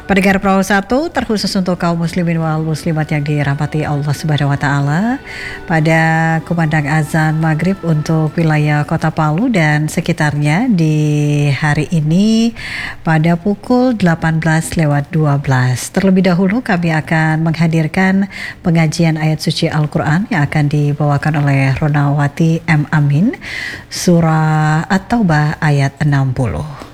Pendengar Perahu 1 terkhusus untuk kaum muslimin wal muslimat yang dirahmati Allah Subhanahu wa taala. Pada kumandang azan maghrib untuk wilayah Kota Palu dan sekitarnya di hari ini pada pukul 18:12. Terlebih dahulu kami akan menghadirkan pengajian ayat suci Al-Qur'an yang akan dibawakan oleh Ronawati M. Amin, surah At-Taubah ayat 60.